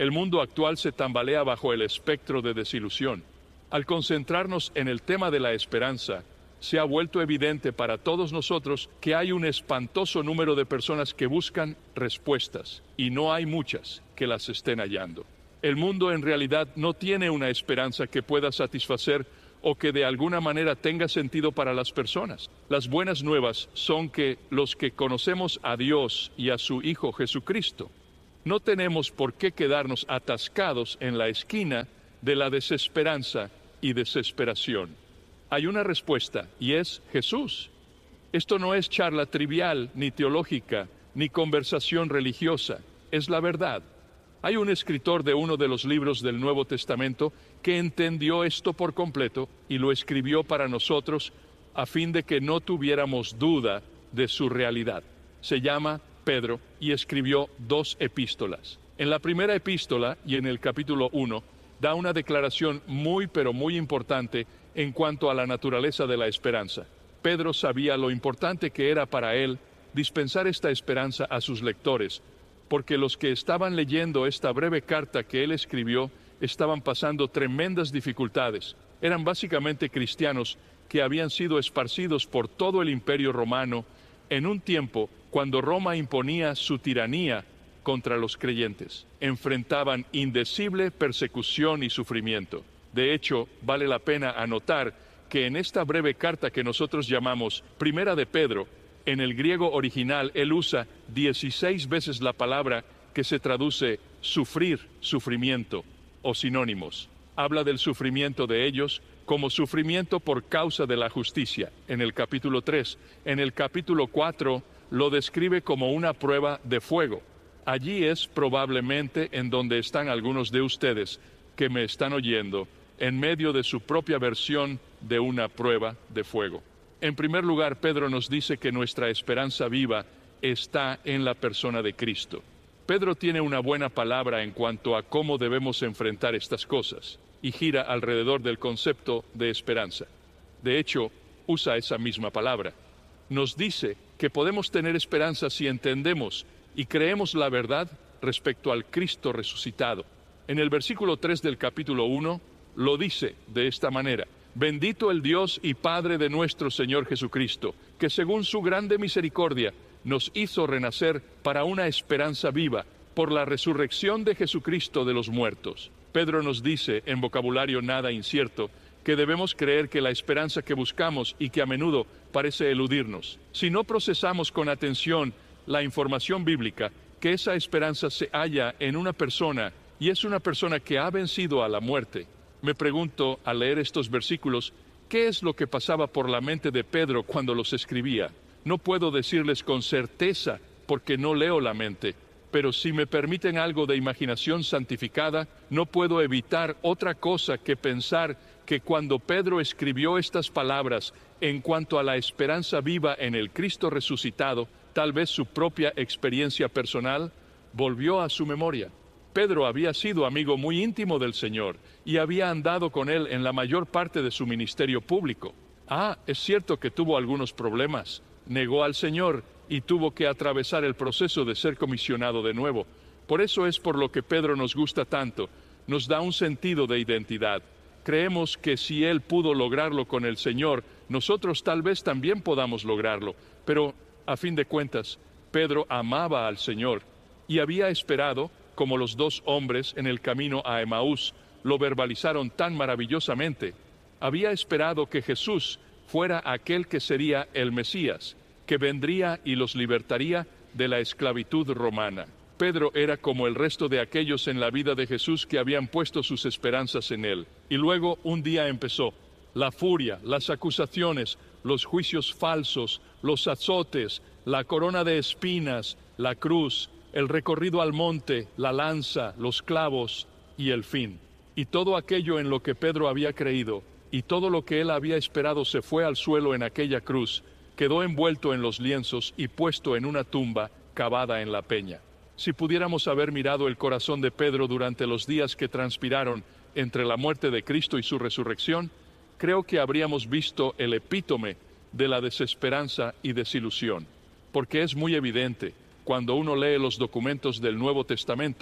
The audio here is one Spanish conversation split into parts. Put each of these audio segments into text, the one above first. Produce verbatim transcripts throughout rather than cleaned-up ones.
El mundo actual se tambalea bajo el espectro de desilusión. Al concentrarnos en el tema de la esperanza, se ha vuelto evidente para todos nosotros que hay un espantoso número de personas que buscan respuestas, y no hay muchas que las estén hallando. El mundo en realidad no tiene una esperanza que pueda satisfacer o que de alguna manera tenga sentido para las personas. Las buenas nuevas son que los que conocemos a Dios y a su Hijo Jesucristo, no tenemos por qué quedarnos atascados en la esquina de la desesperanza y desesperación. Hay una respuesta, y es Jesús. Esto no es charla trivial, ni teológica, ni conversación religiosa, es la verdad. Hay un escritor de uno de los libros del Nuevo Testamento que entendió esto por completo y lo escribió para nosotros a fin de que no tuviéramos duda de su realidad. Se llama Pedro y escribió dos epístolas. En la primera epístola y en el capítulo uno da una declaración muy pero muy importante en cuanto a la naturaleza de la esperanza. Pedro sabía lo importante que era para él dispensar esta esperanza a sus lectores, porque los que estaban leyendo esta breve carta que él escribió estaban pasando tremendas dificultades. Eran básicamente cristianos que habían sido esparcidos por todo el Imperio Romano en un tiempo cuando Roma imponía su tiranía contra los creyentes. Enfrentaban indecible persecución y sufrimiento. De hecho, vale la pena anotar que en esta breve carta que nosotros llamamos Primera de Pedro, en el griego original, él usa dieciséis veces la palabra que se traduce sufrir, sufrimiento, o sinónimos. Habla del sufrimiento de ellos como sufrimiento por causa de la justicia, en el capítulo tres. En el capítulo cuatro lo describe como una prueba de fuego. Allí es probablemente en donde están algunos de ustedes que me están oyendo, en medio de su propia versión de una prueba de fuego. En primer lugar, Pedro nos dice que nuestra esperanza viva está en la persona de Cristo. Pedro tiene una buena palabra en cuanto a cómo debemos enfrentar estas cosas, y gira alrededor del concepto de esperanza. De hecho, usa esa misma palabra. Nos dice que podemos tener esperanza si entendemos y creemos la verdad respecto al Cristo resucitado. En el versículo tres del capítulo uno, lo dice de esta manera: Bendito el Dios y Padre de nuestro Señor Jesucristo, que según su grande misericordia nos hizo renacer para una esperanza viva por la resurrección de Jesucristo de los muertos. Pedro nos dice, en vocabulario nada incierto, que debemos creer que la esperanza que buscamos y que a menudo parece eludirnos, si no procesamos con atención la información bíblica, que esa esperanza se halla en una persona, y es una persona que ha vencido a la muerte. Me pregunto, al leer estos versículos, ¿qué es lo que pasaba por la mente de Pedro cuando los escribía? No puedo decirles con certeza, porque no leo la mente, pero si me permiten algo de imaginación santificada, no puedo evitar otra cosa que pensar que cuando Pedro escribió estas palabras en cuanto a la esperanza viva en el Cristo resucitado, tal vez su propia experiencia personal volvió a su memoria. Pedro había sido amigo muy íntimo del Señor y había andado con él en la mayor parte de su ministerio público. Ah, es cierto que tuvo algunos problemas, negó al Señor y tuvo que atravesar el proceso de ser comisionado de nuevo. Por eso es por lo que Pedro nos gusta tanto, nos da un sentido de identidad. Creemos que si él pudo lograrlo con el Señor, nosotros tal vez también podamos lograrlo. Pero, a fin de cuentas, Pedro amaba al Señor y había esperado, como los dos hombres en el camino a Emaús lo verbalizaron tan maravillosamente, había esperado que Jesús fuera aquel que sería el Mesías, que vendría y los libertaría de la esclavitud romana. Pedro era como el resto de aquellos en la vida de Jesús que habían puesto sus esperanzas en él. Y luego un día empezó. La furia, las acusaciones, los juicios falsos, los azotes, la corona de espinas, la cruz, el recorrido al monte, la lanza, los clavos y el fin. Y todo aquello en lo que Pedro había creído y todo lo que él había esperado se fue al suelo en aquella cruz, quedó envuelto en los lienzos y puesto en una tumba cavada en la peña. Si pudiéramos haber mirado el corazón de Pedro durante los días que transpiraron entre la muerte de Cristo y su resurrección, creo que habríamos visto el epítome de la desesperanza y desilusión, porque es muy evidente, cuando uno lee los documentos del Nuevo Testamento,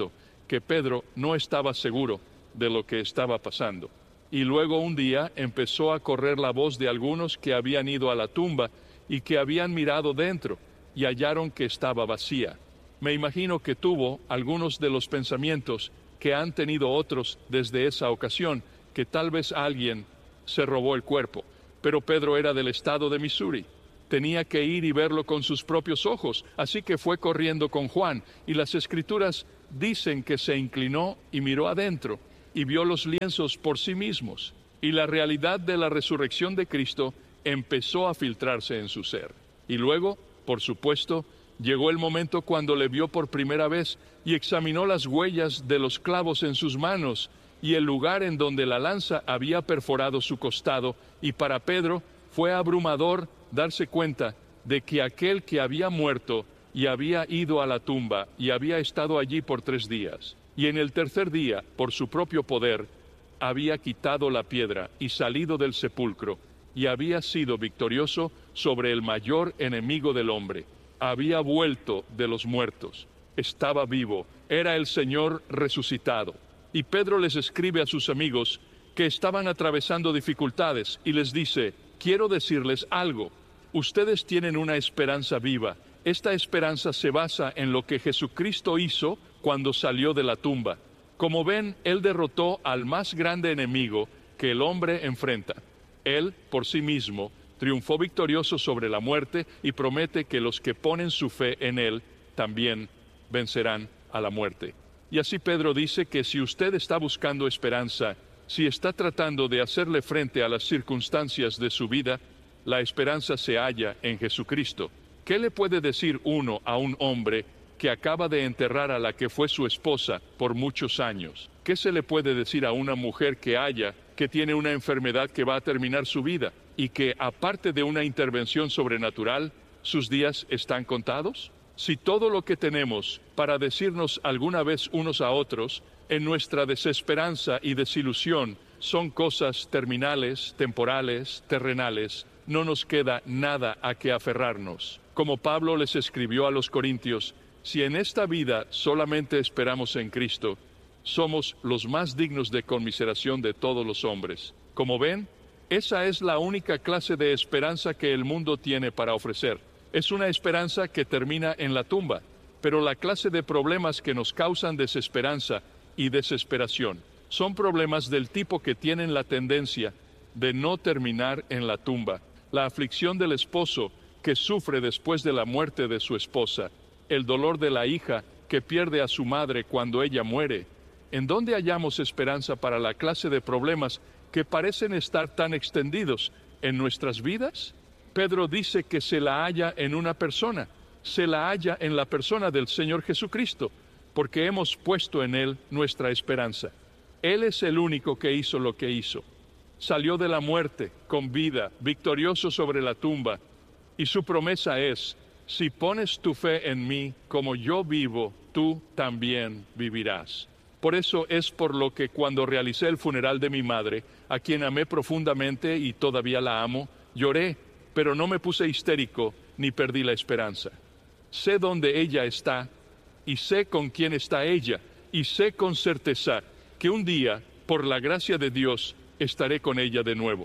que Pedro no estaba seguro de lo que estaba pasando. Y luego un día empezó a correr la voz de algunos que habían ido a la tumba y que habían mirado dentro y hallaron que estaba vacía. Me imagino que tuvo algunos de los pensamientos que han tenido otros desde esa ocasión, que tal vez alguien se robó el cuerpo. Pero Pedro era del estado de Missouri. Tenía que ir y verlo con sus propios ojos, así que fue corriendo con Juan, y las Escrituras dicen que se inclinó y miró adentro, y vio los lienzos por sí mismos, y la realidad de la resurrección de Cristo empezó a filtrarse en su ser. Y luego, por supuesto, llegó el momento cuando le vio por primera vez y examinó las huellas de los clavos en sus manos y el lugar en donde la lanza había perforado su costado, y para Pedro fue abrumador darse cuenta de que aquel que había muerto y había ido a la tumba y había estado allí por tres días, y en el tercer día, por su propio poder, había quitado la piedra y salido del sepulcro, y había sido victorioso sobre el mayor enemigo del hombre. Había vuelto de los muertos, estaba vivo, era el Señor resucitado. Y Pedro les escribe a sus amigos que estaban atravesando dificultades y les dice: quiero decirles algo, ustedes tienen una esperanza viva. Esta esperanza se basa en lo que Jesucristo hizo cuando salió de la tumba. Como ven, Él derrotó al más grande enemigo que el hombre enfrenta. Él, por sí mismo, triunfó victorioso sobre la muerte y promete que los que ponen su fe en Él también vencerán a la muerte. Y así Pedro dice que si usted está buscando esperanza, si está tratando de hacerle frente a las circunstancias de su vida, la esperanza se halla en Jesucristo. ¿Qué le puede decir uno a un hombre que acaba de enterrar a la que fue su esposa por muchos años? ¿Qué se le puede decir a una mujer que haya, que tiene una enfermedad que va a terminar su vida y que, aparte de una intervención sobrenatural, sus días están contados? Si todo lo que tenemos para decirnos alguna vez unos a otros en nuestra desesperanza y desilusión son cosas terminales, temporales, terrenales, no nos queda nada a que aferrarnos. Como Pablo les escribió a los Corintios, si en esta vida solamente esperamos en Cristo, somos los más dignos de conmiseración de todos los hombres. Como ven, esa es la única clase de esperanza que el mundo tiene para ofrecer. Es una esperanza que termina en la tumba, pero la clase de problemas que nos causan desesperanza y desesperación son problemas del tipo que tienen la tendencia de no terminar en la tumba. La aflicción del esposo que sufre después de la muerte de su esposa, el dolor de la hija que pierde a su madre cuando ella muere. ¿En dónde hallamos esperanza para la clase de problemas que parecen estar tan extendidos en nuestras vidas? Pedro dice que se la halla en una persona, se la halla en la persona del Señor Jesucristo, porque hemos puesto en Él nuestra esperanza. Él es el único que hizo lo que hizo. Salió de la muerte con vida, victorioso sobre la tumba, y su promesa es: si pones tu fe en mí, como yo vivo, tú también vivirás. Por eso es por lo que cuando realicé el funeral de mi madre, a quien amé profundamente y todavía la amo, lloré, pero no me puse histérico ni perdí la esperanza. Sé dónde ella está y sé con quién está ella, y sé con certeza que un día, por la gracia de Dios, estaré con ella de nuevo.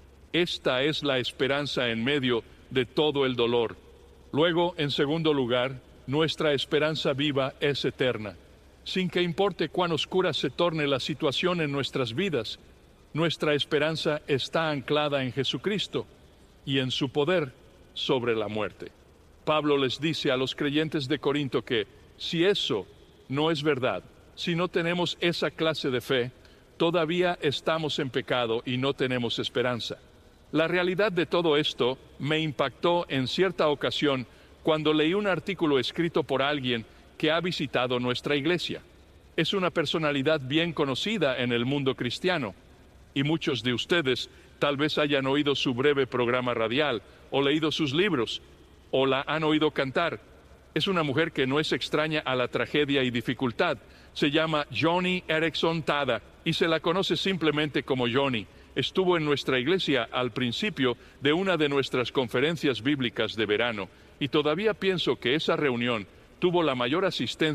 Esta es la esperanza en medio de todo el dolor. Luego, en segundo lugar, nuestra esperanza viva es eterna. Sin que importe cuán oscura se torne la situación en nuestras vidas, nuestra esperanza está anclada en Jesucristo y en su poder sobre la muerte. Pablo les dice a los creyentes de Corinto que, si eso no es verdad, si no tenemos esa clase de fe, todavía estamos en pecado y no tenemos esperanza. La realidad de todo esto me impactó en cierta ocasión cuando leí un artículo escrito por alguien que ha visitado nuestra iglesia. Es una personalidad bien conocida en el mundo cristiano, y muchos de ustedes tal vez hayan oído su breve programa radial, o leído sus libros, o la han oído cantar. Es una mujer que no es extraña a la tragedia y dificultad. Se llama Joni Eareckson Tada, y se la conoce simplemente como Joni. Estuvo en nuestra iglesia al principio de una de nuestras conferencias bíblicas de verano, y todavía pienso que esa reunión tuvo la mayor asistencia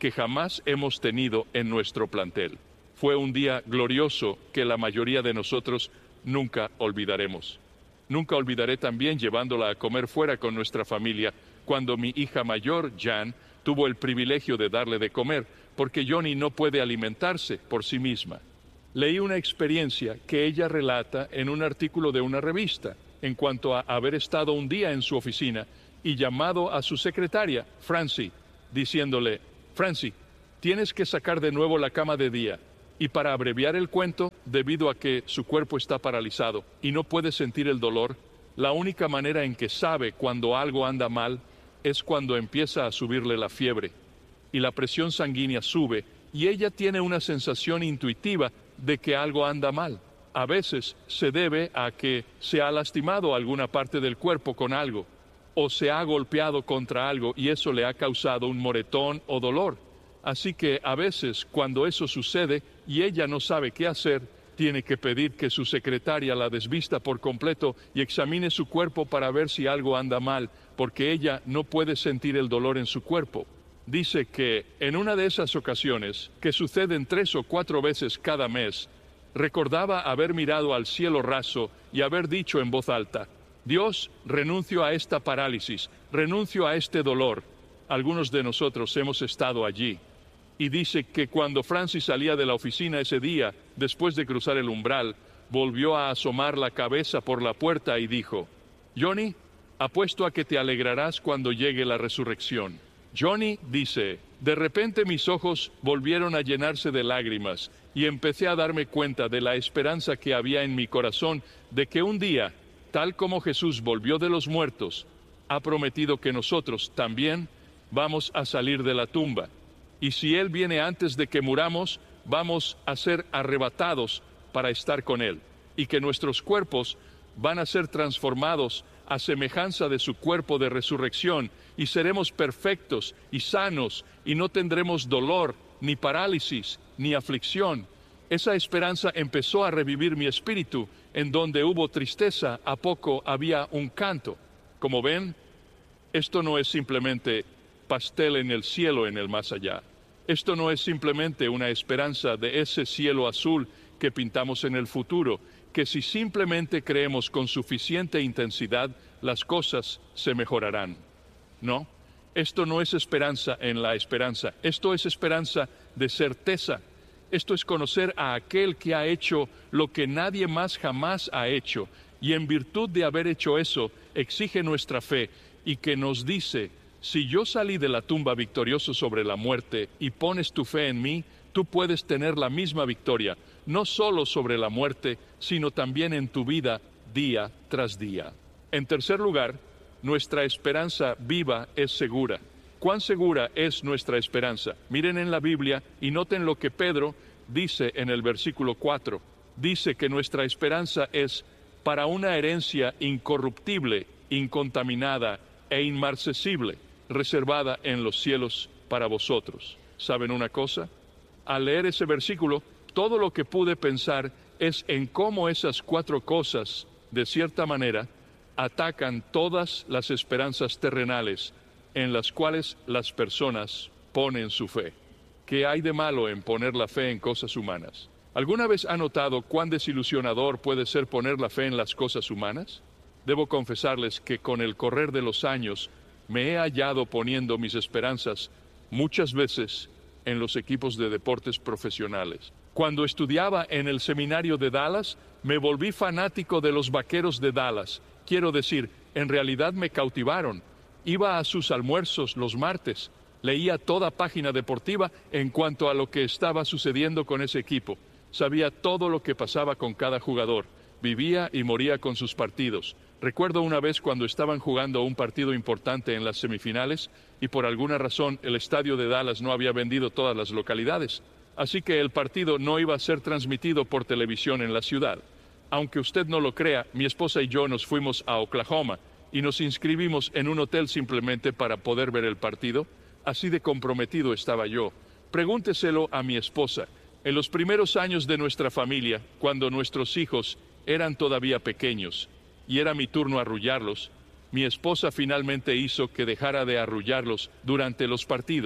que jamás hemos tenido en nuestro plantel. Fue un día glorioso que la mayoría de nosotros nunca olvidaremos. Nunca olvidaré también llevándola a comer fuera con nuestra familia, cuando mi hija mayor, Jan, tuvo el privilegio de darle de comer, porque Johnny no puede alimentarse por sí misma. Leí una experiencia que ella relata en un artículo de una revista, en cuanto a haber estado un día en su oficina y llamado a su secretaria, Francie, diciéndole: Francie, tienes que sacar de nuevo la cama de día. Y para abreviar el cuento, debido a que su cuerpo está paralizado y no puede sentir el dolor, la única manera en que sabe cuando algo anda mal es cuando empieza a subirle la fiebre y la presión sanguínea sube y ella tiene una sensación intuitiva de que algo anda mal. A veces se debe a que se ha lastimado alguna parte del cuerpo con algo o se ha golpeado contra algo y eso le ha causado un moretón o dolor. Así que a veces cuando eso sucede y ella no sabe qué hacer, tiene que pedir que su secretaria la desvista por completo y examine su cuerpo para ver si algo anda mal, porque ella no puede sentir el dolor en su cuerpo. Dice que en una de esas ocasiones, que suceden tres o cuatro veces cada mes, recordaba haber mirado al cielo raso y haber dicho en voz alta: Dios, renuncio a esta parálisis, renuncio a este dolor. Algunos de nosotros hemos estado allí. Y dice que cuando Francie salía de la oficina ese día, después de cruzar el umbral, volvió a asomar la cabeza por la puerta y dijo: Johnny, apuesto a que te alegrarás cuando llegue la resurrección. Johnny dice: de repente mis ojos volvieron a llenarse de lágrimas y empecé a darme cuenta de la esperanza que había en mi corazón de que un día, tal como Jesús volvió de los muertos, ha prometido que nosotros también vamos a salir de la tumba. Y si Él viene antes de que muramos, vamos a ser arrebatados para estar con Él. Y que nuestros cuerpos van a ser transformados a semejanza de su cuerpo de resurrección. Y seremos perfectos y sanos y no tendremos dolor, ni parálisis, ni aflicción. Esa esperanza empezó a revivir mi espíritu. En donde hubo tristeza, a poco había un canto. Como ven, esto no es simplemente pastel en el cielo en el más allá. Esto no es simplemente una esperanza de ese cielo azul que pintamos en el futuro, que si simplemente creemos con suficiente intensidad, las cosas se mejorarán. No, esto no es esperanza en la esperanza, esto es esperanza de certeza. Esto es conocer a aquel que ha hecho lo que nadie más jamás ha hecho, y en virtud de haber hecho eso, exige nuestra fe y que nos dice: si yo salí de la tumba victorioso sobre la muerte y pones tu fe en mí, tú puedes tener la misma victoria, no solo sobre la muerte, sino también en tu vida día tras día. En tercer lugar, nuestra esperanza viva es segura. ¿Cuán segura es nuestra esperanza? Miren en la Biblia y noten lo que Pedro dice en el versículo cuatro. Dice que nuestra esperanza es para una herencia incorruptible, incontaminada e inmarcesible, reservada en los cielos para vosotros. ¿Saben una cosa? Al leer ese versículo, todo lo que pude pensar es en cómo esas cuatro cosas, de cierta manera, atacan todas las esperanzas terrenales en las cuales las personas ponen su fe. ¿Qué hay de malo en poner la fe en cosas humanas? ¿Alguna vez ha notado cuán desilusionador puede ser poner la fe en las cosas humanas? Debo confesarles que con el correr de los años me he hallado poniendo mis esperanzas muchas veces en los equipos de deportes profesionales. Cuando estudiaba en el seminario de Dallas, me volví fanático de los Vaqueros de Dallas. Quiero decir, en realidad me cautivaron. Iba a sus almuerzos los martes, leía toda página deportiva en cuanto a lo que estaba sucediendo con ese equipo. Sabía todo lo que pasaba con cada jugador. Vivía y moría con sus partidos. Recuerdo una vez cuando estaban jugando un partido importante en las semifinales y por alguna razón el estadio de Dallas no había vendido todas las localidades. Así que el partido no iba a ser transmitido por televisión en la ciudad. Aunque usted no lo crea, mi esposa y yo nos fuimos a Oklahoma y nos inscribimos en un hotel simplemente para poder ver el partido. Así de comprometido estaba yo. Pregúnteselo a mi esposa. En los primeros años de nuestra familia, cuando nuestros hijos eran todavía pequeños y era mi turno arrullarlos, mi esposa finalmente hizo que dejara de arrullarlos durante los partidos.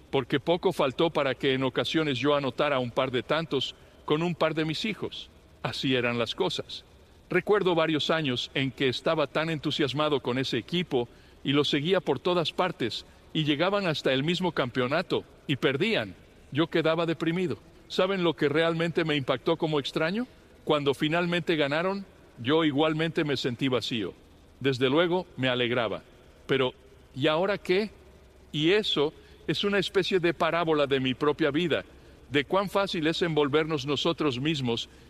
porque poco faltó para que en ocasiones yo anotara un par de tantos con un par de mis hijos. Así eran las cosas. Recuerdo varios años en que estaba tan entusiasmado con ese equipo y lo seguía por todas partes y llegaban hasta el mismo campeonato y perdían. Yo quedaba deprimido. ¿Saben lo que realmente me impactó como extraño? Cuando finalmente ganaron, yo igualmente me sentí vacío. Desde luego me alegraba. Pero, ¿y ahora qué? Y eso es una especie de parábola de mi propia vida, de cuán fácil es envolvernos nosotros mismos